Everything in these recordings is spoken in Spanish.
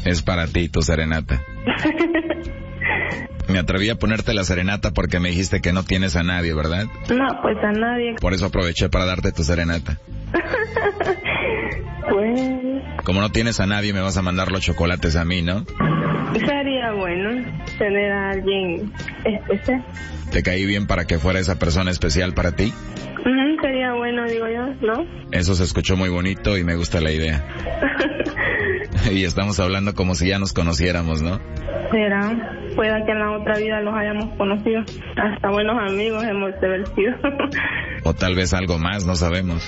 Es para ti tu serenata. Me atreví a ponerte la serenata porque me dijiste que no tienes a nadie, ¿verdad? No, pues a nadie. Por eso aproveché para darte tu serenata. Pues... Como no tienes a nadie, me vas a mandar los chocolates a mí, ¿no? Sería bueno tener a alguien especial. ¿Te caí bien para que fuera esa persona especial para ti? Sería bueno, digo yo, ¿no? Eso se escuchó muy bonito y me gusta la idea. Y estamos hablando como si ya nos conociéramos, ¿no? Será. Pueda que en la otra vida los hayamos conocido. Hasta buenos amigos hemos de haber sido. O tal vez algo más, no sabemos.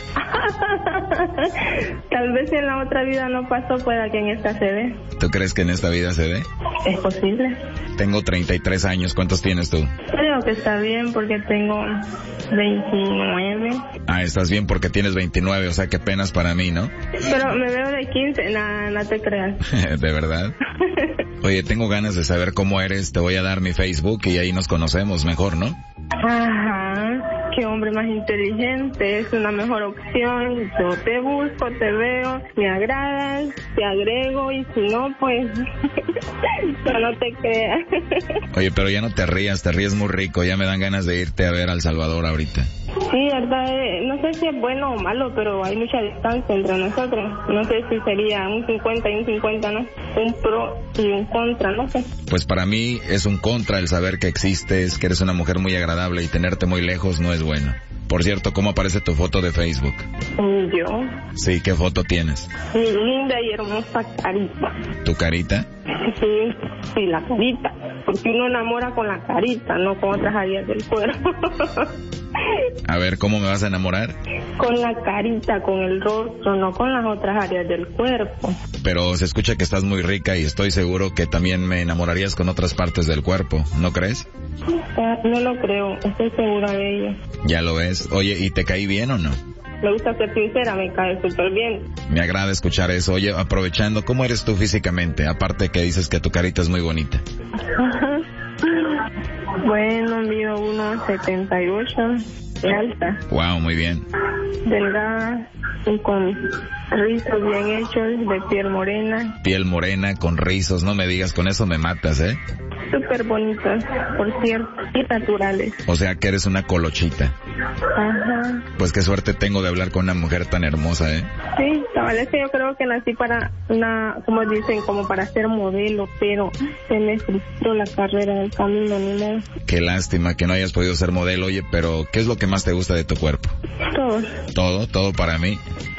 Tal vez si en la otra vida no pasó, pueda que en esta se dé. ¿Tú crees que en esta vida se dé? Es posible. Tengo 33 años. ¿Cuántos tienes tú? Creo que está bien porque tengo 29. Ah, estás bien porque tienes 29, o sea que penas para mí, ¿no? Pero me veo de 15, no te creas. ¿De verdad? Oye, tengo ganas de saber cómo eres. Te voy a dar mi Facebook y ahí nos conocemos mejor, ¿no? Ajá, qué hombre más inteligente, es una mejor opción. Yo te busco, te veo, me agradas, te agrego y si no, pues, yo no te creas. Oye, pero ya no te rías muy rico, ya me dan ganas de irte a ver a El Salvador ahorita. Sí, verdad, no sé si es bueno o malo, pero hay mucha distancia entre nosotros. No sé si sería un 50 y un 50, ¿no? Un pro y un contra, no sé. Pues para mí es un contra el saber que existes, que eres una mujer muy agradable y tenerte muy lejos no es bueno. Por cierto, ¿cómo aparece tu foto de Facebook? ¿Yo? Sí, ¿qué foto tienes? Mi linda y hermosa carita. ¿Tu carita? Sí, la carita. Porque uno enamora con la carita, no con otras áreas del cuerpo. A ver, ¿cómo me vas a enamorar? Con la carita, con el rostro, no con las otras áreas del cuerpo. Pero se escucha que estás muy rica y estoy seguro que también me enamorarías con otras partes del cuerpo, ¿no crees? No lo creo, estoy segura de ello. Ya lo ves. Oye, ¿y te caí bien o no? Me gusta ser sincera, me cae súper bien. Me agrada escuchar eso. Oye, aprovechando, ¿cómo eres tú físicamente? Aparte que dices que tu carita es muy bonita. Bueno, mido 1.78 de alta. Wow, muy bien. Delgada y con rizos bien hechos, de piel morena. Piel morena, con rizos, no me digas, con eso me matas, ¿eh? Súper bonitos, por cierto, y naturales. O sea que eres una colochita. Ajá. Pues qué suerte tengo de hablar con una mujer tan hermosa, ¿eh? Sí, cabal, es que yo creo que nací para una, como dicen, como para ser modelo, pero se me frustró la carrera del camino, ni modo. Qué lástima que no hayas podido ser modelo, oye, pero ¿qué es lo que más te gusta de tu cuerpo? Todo. Todo para mí.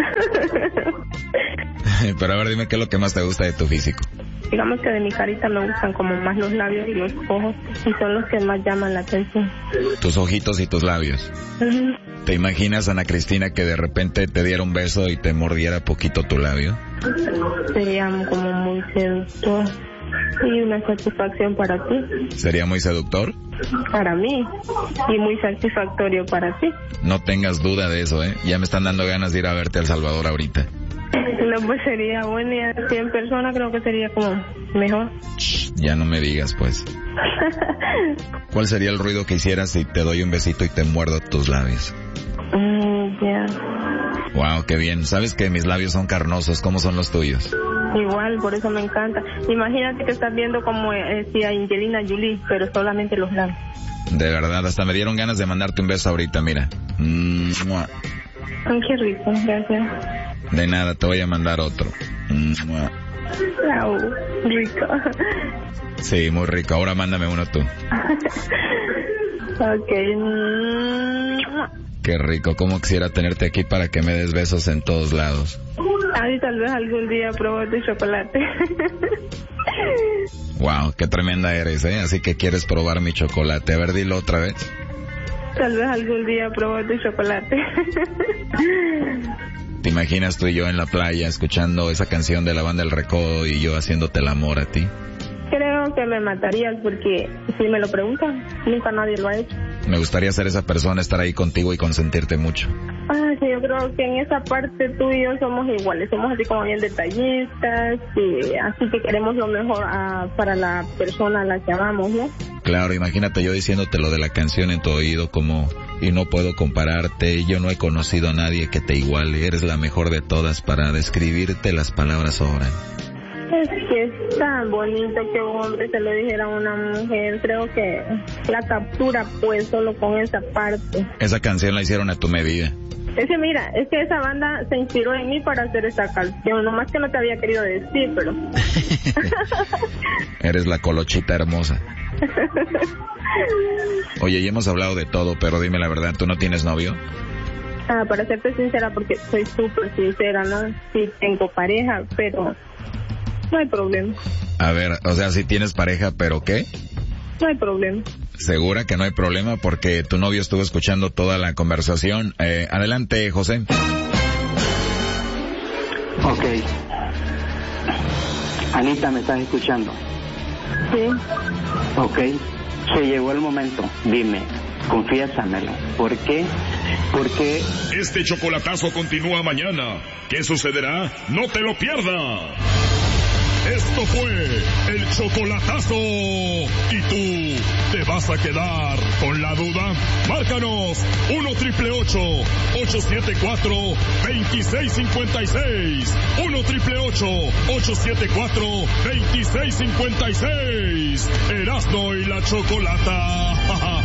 Pero a ver, dime qué es lo que más te gusta de tu físico. Digamos que de mi carita me gustan como más los labios y los ojos, y son los que más llaman la atención. Tus ojitos y tus labios. Uh-huh. ¿Te imaginas, Ana Cristina, que de repente te diera un beso y te mordiera poquito tu labio? Sería como muy seductor y una satisfacción para ti. ¿Sería muy seductor? Para mí, y muy satisfactorio para ti. No tengas duda de eso, ¿eh? Ya me están dando ganas de ir a verte a El Salvador ahorita. No, pues sería bueno, y así en persona creo que sería como mejor. Ya no me digas, pues. ¿Cuál sería el ruido que hicieras si te doy un besito y te muerdo tus labios? Ya. Wow, qué bien. ¿Sabes que mis labios son carnosos? ¿Cómo son los tuyos? Igual, por eso me encanta. Imagínate que estás viendo como si a Angelina Jolie, pero solamente los labios. De verdad, hasta me dieron ganas de mandarte un beso ahorita, mira. Ay, qué rico, gracias. De nada, te voy a mandar otro. Wow, rico. Sí, muy rico. Ahora mándame uno tú. Ok. Qué rico. Cómo quisiera tenerte aquí para que me des besos en todos lados. Ay, tal vez algún día pruebo tu chocolate. Wow, qué tremenda eres, ¿eh? Así que quieres probar mi chocolate. A ver, dilo otra vez. Tal vez algún día pruebo tu chocolate. ¿Te imaginas tú y yo en la playa escuchando esa canción de la banda El Recodo y yo haciéndote el amor a ti? Creo que me matarías porque si me lo preguntan, nunca nadie lo ha hecho. Me gustaría ser esa persona, estar ahí contigo y consentirte mucho. Sí, yo creo que en esa parte tú y yo somos iguales, somos así como bien detallistas, y así que queremos lo mejor para la persona a la que amamos, ¿no? Claro, imagínate yo diciéndote lo de la canción en tu oído como, y no puedo compararte, yo no he conocido a nadie que te iguale, eres la mejor de todas, para describirte las palabras sobran. Es que es tan bonito que un hombre se lo dijera a una mujer. Creo que la captura pues solo con esa parte. Esa canción la hicieron a tu medida. Mira, es que esa banda se inspiró en mí para hacer esta canción, nomás que no te había querido decir, pero... Eres la colochita hermosa. Oye, ya hemos hablado de todo, pero dime la verdad, ¿tú no tienes novio? Para serte sincera, porque soy súper sincera, ¿no? Sí tengo pareja, pero no hay problema. A ver, o sea, sí tienes pareja, ¿pero qué? No hay problema. ¿Segura que no hay problema? Porque tu novio estuvo escuchando toda la conversación. Adelante, José. Ok. Anita, ¿me estás escuchando? Sí. Ok. Se llegó el momento. Dime, confiésamelo. ¿Por qué? Porque... Este chocolatazo continúa mañana. ¿Qué sucederá? ¡No te lo pierdas! Esto fue el chocolatazo. ¿Y tú te vas a quedar con la duda? Márcanos 1-888-874-2656. 1-888-874-2656. Erasmo y la Chocolata.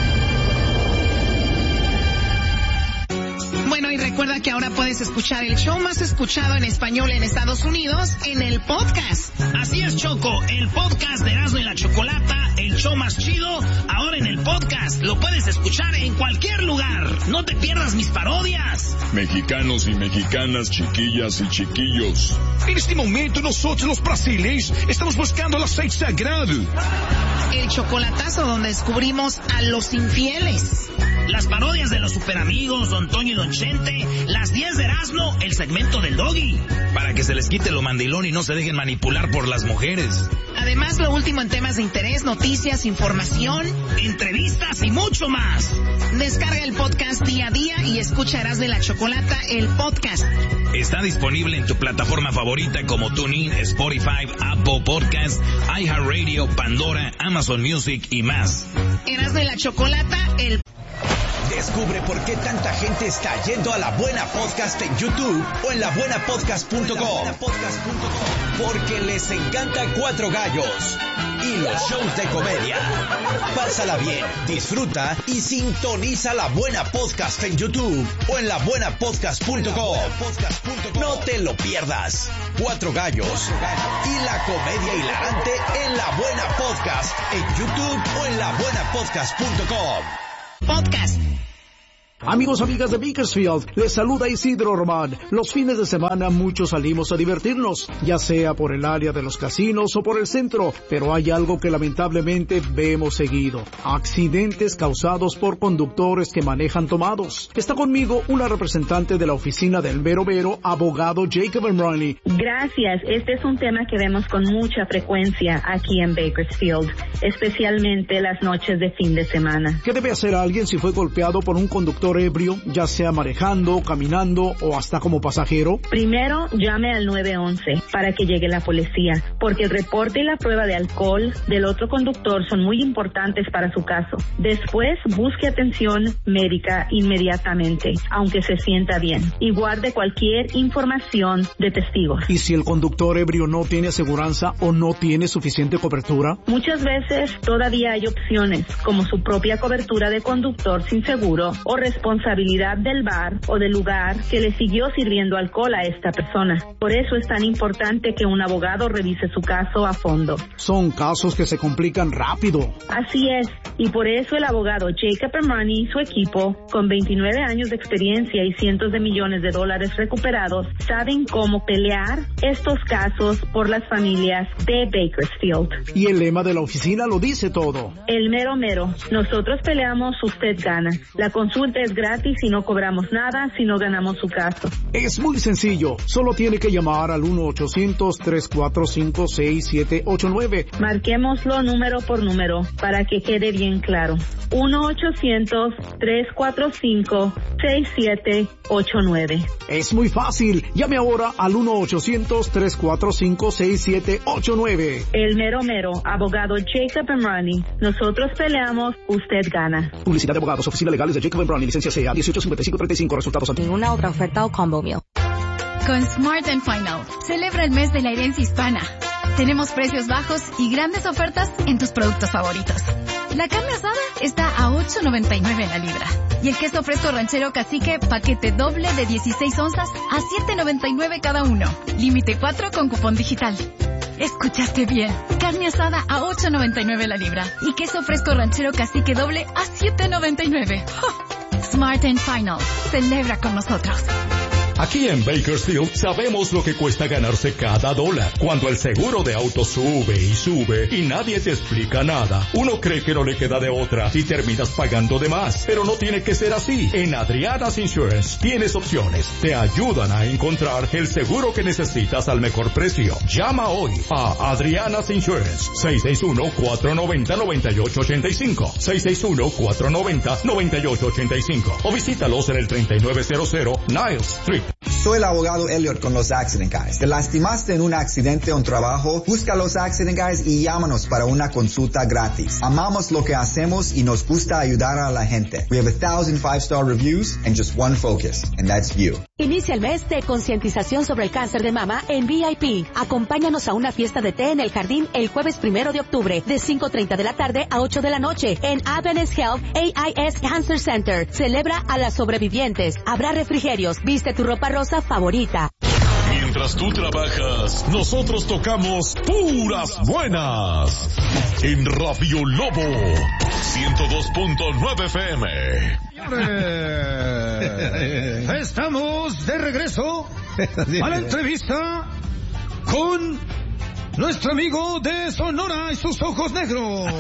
Bueno, y recuerda que ahora puedes escuchar el show más escuchado en español en Estados Unidos en el podcast. Así es, Choco, el podcast de Erasmo y la Chocolata, el show más chido, ahora en el podcast. Lo puedes escuchar en cualquier lugar. No te pierdas mis parodias. Mexicanos y mexicanas, chiquillas y chiquillos. En este momento nosotros los brasileños estamos buscando el aceite sagrado. El chocolatazo donde descubrimos a los infieles. Las parodias de los superamigos, Don Toño y Don Chente, las 10 de Erasmo, el segmento del Doggy. Para que se les quite lo mandilón y no se dejen manipular por las mujeres. Además, lo último en temas de interés, noticias, información, entrevistas y mucho más. Descarga el podcast día a día y escucha Erasmo y la Chocolata, el podcast. Está disponible en tu plataforma favorita como TuneIn, Spotify, Apple Podcasts, iHeartRadio, Pandora, Amazon Music y más. Erasmo y la Chocolata, el... Descubre por qué tanta gente está yendo a La Buena Podcast en YouTube o en labuenapodcast.com. Porque les encanta Cuatro Gallos y los shows de comedia. Pásala bien, disfruta y sintoniza La Buena Podcast en YouTube o en labuenapodcast.com. No te lo pierdas. Cuatro Gallos y la comedia hilarante en La Buena Podcast en YouTube o en labuenapodcast.com. Podcast. Amigos, amigas de Bakersfield, les saluda Isidro Román. Los fines de semana muchos salimos a divertirnos, ya sea por el área de los casinos o por el centro, pero hay algo que lamentablemente vemos seguido: accidentes causados por conductores que manejan tomados. Está conmigo una representante de la oficina del Mero Mero, abogado Jacob Emrani. Gracias, este es un tema que vemos con mucha frecuencia aquí en Bakersfield, especialmente las noches de fin de semana. ¿Qué debe hacer alguien si fue golpeado por un conductor ebrio, ya sea manejando, caminando o hasta como pasajero? Primero, llame al 911 para que llegue la policía, porque el reporte y la prueba de alcohol del otro conductor son muy importantes para su caso. Después, busque atención médica inmediatamente, aunque se sienta bien, y guarde cualquier información de testigos. ¿Y si el conductor ebrio no tiene aseguranza o no tiene suficiente cobertura? Muchas veces todavía hay opciones, como su propia cobertura de conductor sin seguro o responsabilidad del bar o del lugar que le siguió sirviendo alcohol a esta persona. Por eso es tan importante que un abogado revise su caso a fondo. Son casos que se complican rápido. Así es, y por eso el abogado Jacob Emrani y su equipo, con 29 años de experiencia y cientos de millones de dólares recuperados, saben cómo pelear estos casos por las familias de Bakersfield. Y el lema de la oficina lo dice todo. El mero mero. Nosotros peleamos, usted gana. La consulta es gratis y no cobramos nada si no ganamos su caso. Es muy sencillo. Solo tiene que llamar al 1-800-345-6789. Marquémoslo número por número para que quede bien claro. 1-800-345-6789. Es muy fácil. Llame ahora al 1-800-345-6789. El mero mero, abogado Jacob Emrani. Nosotros peleamos, usted gana. Publicidad de abogados, oficina legales de Jacob Emrani, licencia CA 185535, resultados ante ninguna otra oferta o combo meal. Con Smart & Final, celebra el mes de la herencia hispana. Tenemos precios bajos y grandes ofertas en tus productos favoritos. La carne asada está a $8.99 la libra. Y el queso fresco ranchero Cacique, paquete doble de 16 onzas a $7.99 cada uno. Límite 4 con cupón digital. Escuchaste bien. Carne asada a $8.99 la libra. Y queso fresco ranchero Cacique doble a $7.99. ¡Oh! Smart & Final. Celebra con nosotros. Aquí en Bakersfield sabemos lo que cuesta ganarse cada dólar. Cuando el seguro de auto sube y sube y nadie te explica nada, uno cree que no le queda de otra y terminas pagando de más. Pero no tiene que ser así. En Adriana's Insurance tienes opciones. Te ayudan a encontrar el seguro que necesitas al mejor precio. Llama hoy a Adriana's Insurance. 661-490-9885. 661-490-9885. O visítalos en el 3900 Niles Street. Soy el abogado Elliot con los Accident Guys. ¿Te lastimaste en un accidente o un trabajo? Busca los Accident Guys y llámanos para una consulta gratis. Amamos lo que hacemos y nos gusta ayudar a la gente. We have 1,000 5-star reviews and just one focus, and that's you. Inicia el mes de concientización sobre el cáncer de mama en VIP. Acompáñanos a una fiesta de té en el jardín el jueves 1 de octubre, de 5:30 de la tarde a 8 de la noche, en Adventist Health AIS Cancer Center. Celebra a las sobrevivientes. Habrá refrigerios. Viste tu ropa rosa favorita. Mientras tú trabajas, nosotros tocamos puras buenas. En Radio Lobo 102.9 FM. Estamos de regreso a la entrevista con nuestro amigo de Sonora y sus ojos negros.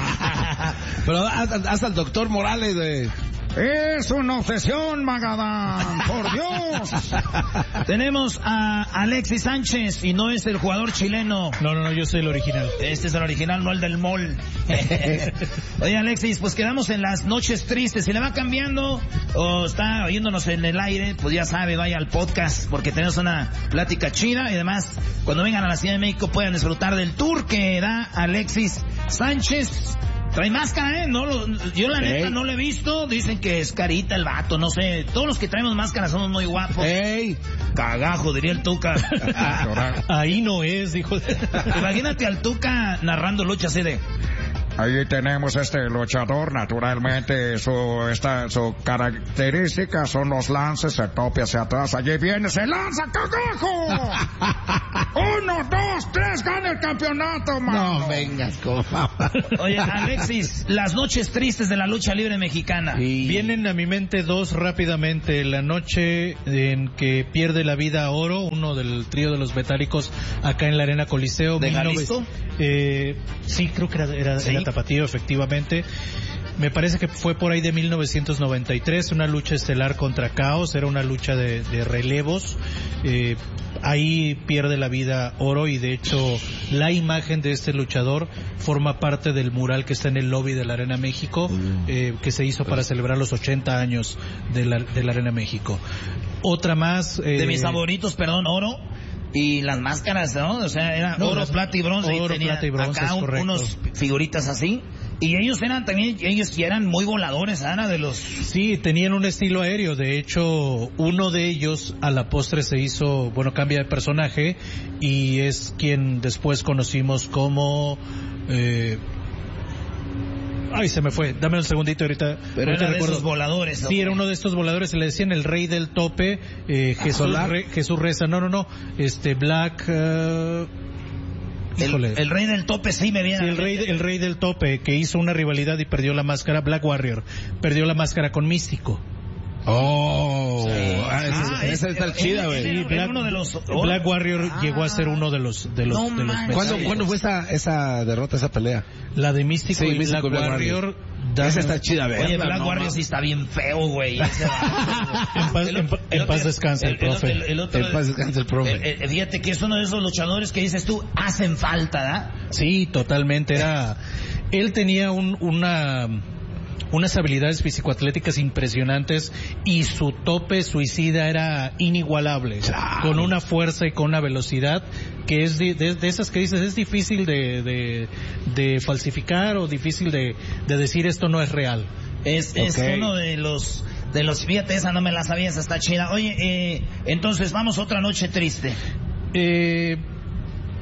Pero hasta el doctor Morales de... Es una obsesión, Magadán, por Dios. Tenemos a Alexis Sánchez y no es el jugador chileno. No, yo soy el original. Este es el original, no el del mall. Oye, Alexis, pues quedamos en las noches tristes. Si le va cambiando o está oyéndonos en el aire, pues ya sabe, vaya al podcast porque tenemos una plática chida y además cuando vengan a la Ciudad de México puedan disfrutar del tour que da Alexis Sánchez. Trae máscara, yo la neta no lo he visto. Dicen que es carita el vato, no sé. Todos los que traemos máscara somos muy guapos. Cagajo, diría el Tuca. Ahí no es, dijo. Imagínate al Tuca narrando lucha así de... Ahí tenemos luchador, naturalmente su característica son los lances, se tope hacia atrás, allí viene, se lanza, cagajo. 1, 2, 3, gana el campeonato, mano. No vengas, Oye, Alexis, las noches tristes de la lucha libre mexicana. Vienen a mi mente dos rápidamente. La noche en que pierde la vida Oro, uno del trío de los Metálicos, acá en la Arena Coliseo. ¿De Jalisco? Sí, creo que era Tapatío, efectivamente. Me parece que fue por ahí de 1993, una lucha estelar contra Caos, era una lucha de relevos. Ahí pierde la vida Oro y de hecho la imagen de este luchador forma parte del mural que está en el lobby de la Arena México, que se hizo para celebrar los 80 años de la Arena México. Otra más... de mis favoritos, Oro. Y las máscaras, ¿no? O sea, era oro, plata y bronce. Oro, y tenía plata y bronce, acá unos figuritas así. Y ellos eran muy voladores, Ana, de los... Sí, tenían un estilo aéreo. De hecho, uno de ellos a la postre se hizo, cambia de personaje y es quien después conocimos como... Ay, se me fue. Dame un segundito ahorita. Pero era de esos voladores. Sí, era uno de estos voladores. Se le decían el rey del tope. Jesús Reza. No. Black... El rey del tope, sí, me viene. Sí, el rey del tope, que hizo una rivalidad y perdió la máscara. Black Warrior. Perdió la máscara con Místico. Esa está chida, güey. Black Warrior llegó a ser uno de los ¿Cuándo fue esa derrota, esa pelea? La de Místico y Black Warrior. Esa está chida, güey. Oye, Black Warrior sí está bien feo, güey. En paz descanse el profe. En paz descanse el profe. Fíjate que es uno de esos luchadores que dices tú, hacen falta, ¿verdad? Sí, totalmente. Él tenía unas habilidades fisicoatléticas impresionantes y su tope suicida era inigualable, con una fuerza y con una velocidad que es de esas que dices es difícil de falsificar o difícil de decir esto no es real. Es uno de los fíjate, esa no me la sabía, esa está chida. Oye, entonces vamos a otra noche triste.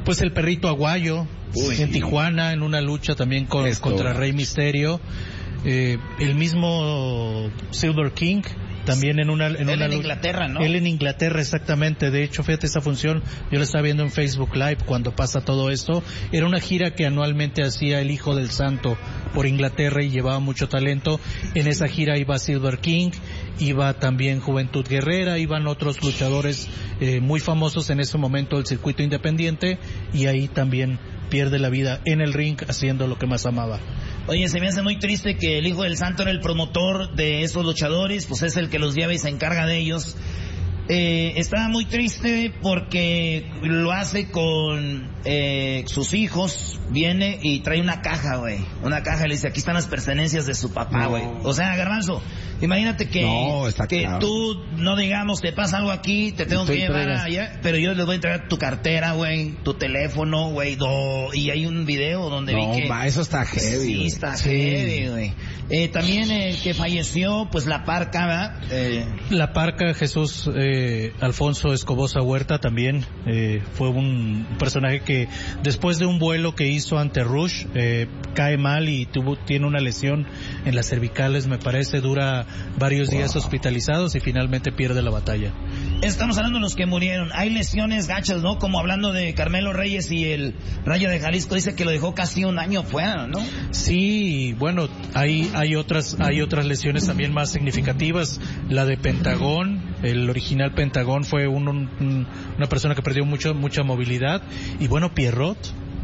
Pues el Perrito Aguayo, en Tijuana, en una lucha también contra Rey Misterio. El mismo Silver King, también en una en Inglaterra, ¿no? Él en Inglaterra, exactamente. De hecho, fíjate, esa función yo la estaba viendo en Facebook Live cuando pasa todo esto. Era una gira que anualmente hacía el Hijo del Santo por Inglaterra y llevaba mucho talento. En esa gira iba Silver King, iba también Juventud Guerrera, iban otros luchadores muy famosos en ese momento del circuito independiente, y ahí también pierde la vida en el ring haciendo lo que más amaba. Oye, se me hace muy triste que el Hijo del Santo era el promotor de esos luchadores, pues es el que los lleva y se encarga de ellos. Estaba muy triste porque lo hace con sus hijos, viene y trae una caja, güey. Una caja y le dice, aquí están las pertenencias de su papá, güey. O sea, Garbanzo, imagínate que claro, tú, no digamos, te pasa algo aquí, te tengo que llevar allá, pero yo les voy a entregar tu cartera, güey, tu teléfono, güey, y hay un video donde vi que... eso está heavy. Sí, está heavy, güey. También el que falleció, pues La Parca, ¿verdad? La Parca, Jesús Alfonso Escobosa Huerta, también fue un personaje que después de un vuelo que hizo ante Rush, cae mal y tiene una lesión en las cervicales, me parece, dura varios días hospitalizados y finalmente pierde la batalla. Estamos hablando de los que murieron. Hay lesiones gachas, ¿no? Como hablando de Carmelo Reyes y el Rayo de Jalisco, dice que lo dejó casi un año fuera, ¿no? Sí, bueno, hay otras lesiones también más significativas. La de Pentagón, el original Pentagón fue una persona que perdió mucha movilidad. Y bueno, Pierrot,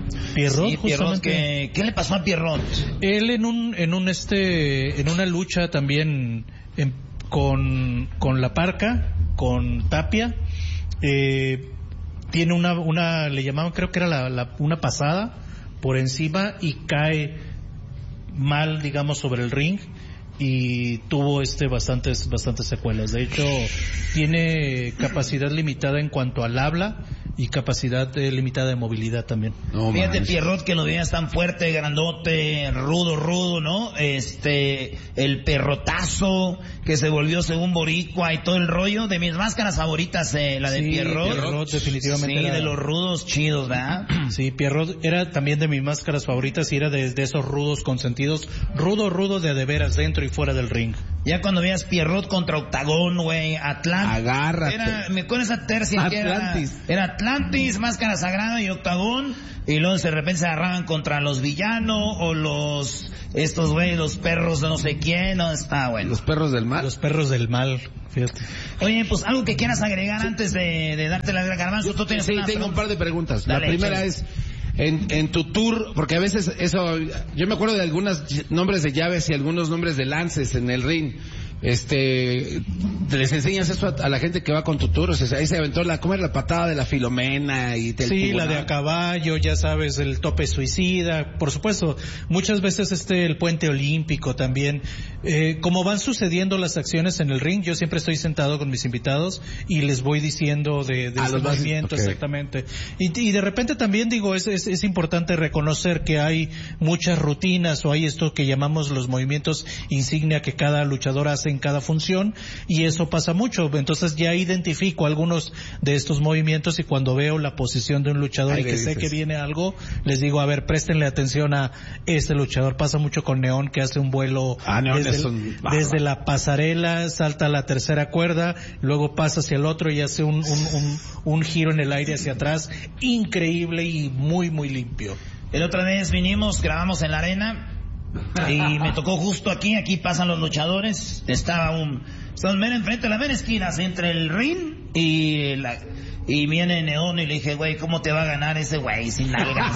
justamente. ¿Qué le pasó a Pierrot? Él en una lucha también con La Parca, con Tapia, tiene una le llamaban, creo que era una pasada por encima y cae mal, digamos, sobre el ring y tuvo bastantes secuelas. De hecho, tiene capacidad limitada en cuanto al habla y capacidad limitada de movilidad también. Fíjate, Pierrot, que lo veías tan fuerte, grandote, rudo, ¿no? El Perrotazo, que se volvió según boricua y todo el rollo. De mis máscaras favoritas, la de Pierrot. Pierrot definitivamente. Sí, de los rudos chidos, ¿verdad? Sí, Pierrot era también de mis máscaras favoritas y era de esos rudos consentidos. Rudo de veras, dentro y fuera del ring. Ya cuando veías Pierrot contra Octagón, güey, Atlantis. Agárrate. Me acuerdo esa tercia que era Atlantis, Máscara Sagrada y Octagón, y luego de repente se agarraban contra los villanos o estos güey, los perros de no sé quién, no está bueno. Los perros del mal. Los perros del mal, fíjate. Oye, pues algo que quieras agregar antes de darte la Garbanzo, tú tienes una tengo un par de preguntas. Dale, la primera es, en tu tour, porque a veces eso, yo me acuerdo de algunos nombres de llaves y algunos nombres de lances en el ring. ¿Les enseñas eso a la gente que va con tu tour? O sea, ahí se aventó ¿cómo era la patada de la Filomena? Sí, la de a caballo, ya sabes, el tope suicida, por supuesto. Muchas veces el puente olímpico también. Como van sucediendo las acciones en el ring, yo siempre estoy sentado con mis invitados y les voy diciendo de los movimientos, okay. Exactamente. Y de repente también digo, es importante reconocer que hay muchas rutinas o hay esto que llamamos los movimientos insignia que cada luchador hace en cada función, y eso pasa mucho. Entonces ya identifico algunos de estos movimientos y cuando veo la posición de un luchador y que sé que viene algo, les digo, a ver, préstenle atención a este luchador. Pasa mucho con Neón, que hace un vuelo desde la pasarela, salta a la tercera cuerda, luego pasa hacia el otro y hace un giro en el aire hacia atrás, increíble y muy limpio. El otra vez grabamos en la arena y me tocó justo aquí pasan los luchadores, estaban mero enfrente de la mera esquina, entre el ring y viene Neón y le dije, güey, ¿cómo te va a ganar ese güey sin nalgas?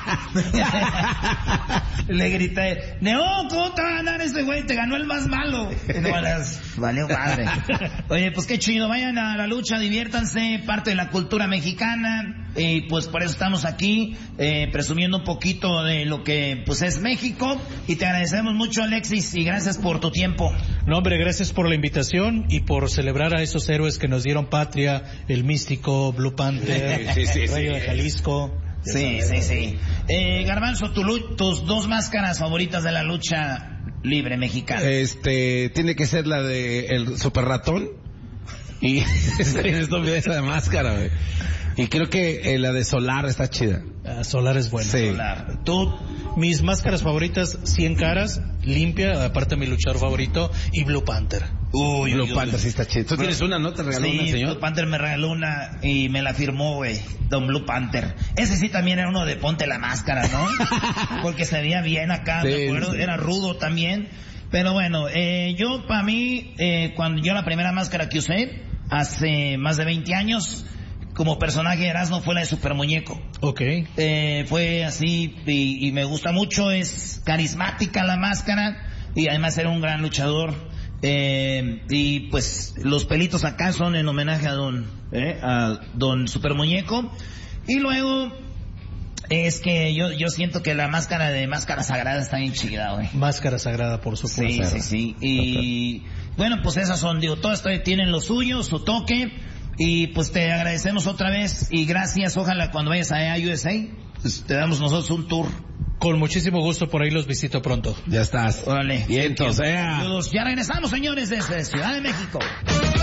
Le grité, Neón, ¿cómo te va a ganar ese güey? Te ganó el más malo. Valió madre. Oye, pues qué chido, vayan a la lucha, diviértanse, parte de la cultura mexicana, y pues por eso estamos aquí, presumiendo un poquito de lo que pues es México, y te agradecemos mucho, Alexis, y gracias por tu tiempo. No, hombre, gracias por la invitación y por celebrar a esos héroes que nos dieron patria, el Místico, Blue Panther, Rayo de Jalisco. Sí. Garbanzo, tus dos máscaras favoritas de la lucha libre mexicana. Tiene que ser la de el Super Ratón Y está bien estúpida esa de máscara, güey. Y creo que la de Solar está chida. Solar es buena. Sí. Solar. Mis máscaras favoritas, 100 caras, limpia, aparte mi luchador favorito, y Blue Panther. Blue Panther sí está chido. Tú tienes una, ¿no? ¿Te regaló una, señor? Blue Panther me regaló una y me la firmó, güey. Don Blue Panther. Ese sí también era uno de ponte la máscara, ¿no? Porque se veía bien acá, sí, me acuerdo. Sí. Era rudo también. Pero bueno, yo para mí, cuando yo la primera máscara que usé, hace más de 20 años, como personaje de Erasmo, fue la de Super Muñeco. Ok. Fue así y me gusta mucho, es carismática la máscara y además era un gran luchador. Y pues los pelitos acá son en homenaje a don Super Muñeco. Y luego es que yo siento que la máscara de Máscara Sagrada está bien chida, güey. Máscara Sagrada, por supuesto. Sí. Y bueno, pues esas son, todas tienen lo suyo, su toque. Y pues te agradecemos otra vez y gracias. Ojalá cuando vayas a USA pues, te damos nosotros un tour. Con muchísimo gusto, por ahí los visito pronto. Ya estás. Órale. Y entonces, ya regresamos, señores, desde Ciudad de México.